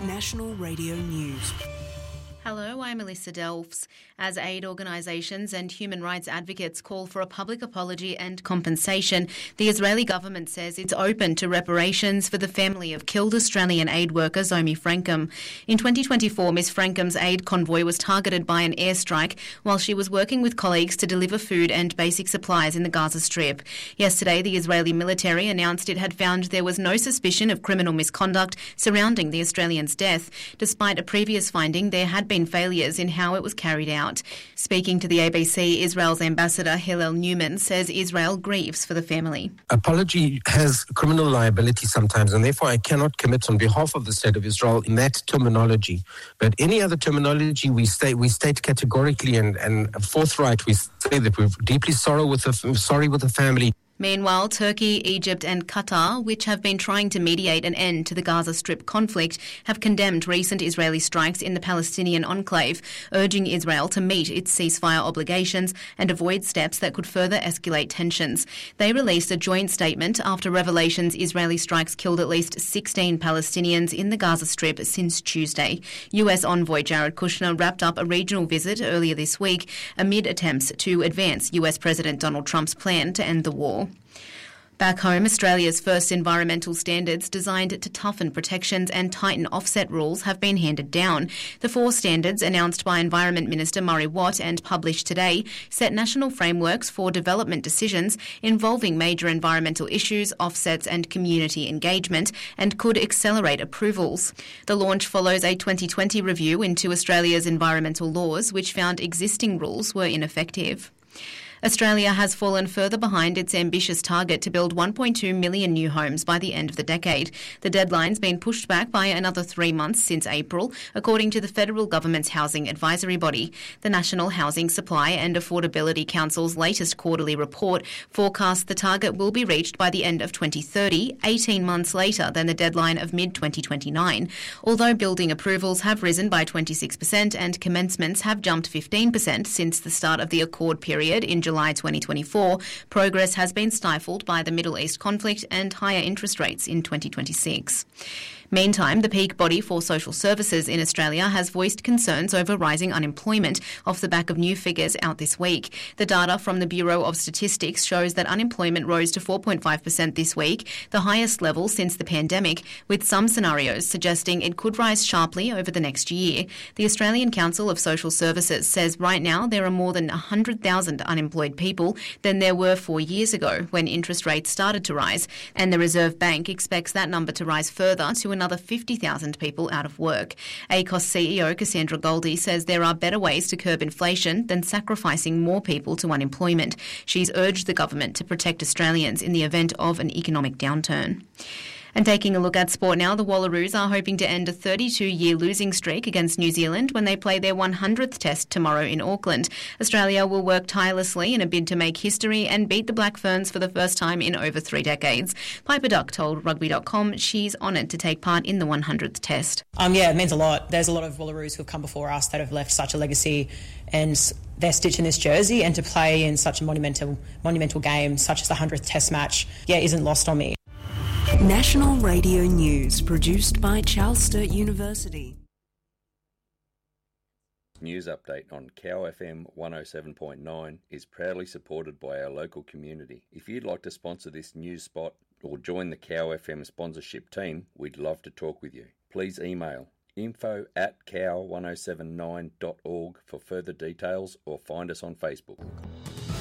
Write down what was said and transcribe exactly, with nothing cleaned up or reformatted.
National Radio News. Hello, I'm Melissa Delfs. As aid organisations and human rights advocates call for a public apology and compensation, the Israeli government says it's open to reparations for the family of killed Australian aid worker Zomi Frankum. In twenty twenty-four, Miss Frankum's aid convoy was targeted by an airstrike while she was working with colleagues to deliver food and basic supplies in the Gaza Strip. Yesterday, the Israeli military announced it had found there was no suspicion of criminal misconduct surrounding the Australian's death. Despite a previous finding, there had been been failures in how it was carried out. Speaking to the A B C, Israel's ambassador Hillel Newman says Israel grieves for the family. Apology has criminal liability sometimes, and therefore I cannot commit on behalf of the State of Israel in that terminology. But any other terminology, we state we state categorically and, and forthright. We say that we're deeply sorrow with the, sorry with the family. Meanwhile, Turkey, Egypt and Qatar, which have been trying to mediate an end to the Gaza Strip conflict, have condemned recent Israeli strikes in the Palestinian enclave, urging Israel to meet its ceasefire obligations and avoid steps that could further escalate tensions. They released a joint statement after revelations Israeli strikes killed at least sixteen Palestinians in the Gaza Strip since Tuesday. U S envoy Jared Kushner wrapped up a regional visit earlier this week amid attempts to advance U S President Donald Trump's plan to end the war. Back home, Australia's first environmental standards designed to toughen protections and tighten offset rules have been handed down. The four standards, announced by Environment Minister Murray Watt and published today, set national frameworks for development decisions involving major environmental issues, offsets and community engagement, and could accelerate approvals. The launch follows a twenty twenty review into Australia's environmental laws, which found existing rules were ineffective. Australia has fallen further behind its ambitious target to build one point two million new homes by the end of the decade. The deadline's been pushed back by another three months since April, according to the federal government's housing advisory body. The National Housing Supply and Affordability Council's latest quarterly report forecasts the target will be reached by the end of twenty thirty, eighteen months later than the deadline of mid twenty twenty-nine. Although building approvals have risen by twenty-six percent and commencements have jumped fifteen percent since the start of the accord period in July July twenty twenty-four, progress has been stifled by the Middle East conflict and higher interest rates in twenty twenty-six. Meantime, the peak body for social services in Australia has voiced concerns over rising unemployment off the back of new figures out this week. The data from the Bureau of Statistics shows that unemployment rose to four point five percent this week, the highest level since the pandemic, with some scenarios suggesting it could rise sharply over the next year. The Australian Council of Social Services says right now there are more than one hundred thousand unemployed people than there were four years ago when interest rates started to rise, and the Reserve Bank expects that number to rise further to another fifty thousand people out of work. A C O S C E O Cassandra Goldie says there are better ways to curb inflation than sacrificing more people to unemployment. She's urged the government to protect Australians in the event of an economic downturn. And taking a look at sport now, the Wallaroos are hoping to end a thirty-two-year losing streak against New Zealand when they play their one hundredth test tomorrow in Auckland. Australia will work tirelessly in a bid to make history and beat the Black Ferns for the first time in over three decades. Piper Duck told rugby dot com she's honoured to take part in the one hundredth test. Um, yeah, it means a lot. There's a lot of Wallaroos who have come before us that have left such a legacy, and they're stitching this jersey, and to play in such a monumental, monumental game such as the one hundredth test match, yeah, isn't lost on me. National Radio News, produced by Charles Sturt University. News update on Cow F M one oh seven point nine is proudly supported by our local community. If you'd like to sponsor this news spot or join the Cow F M sponsorship team, we'd love to talk with you. Please email info at cow ten seventy-nine dot org for further details or find us on Facebook.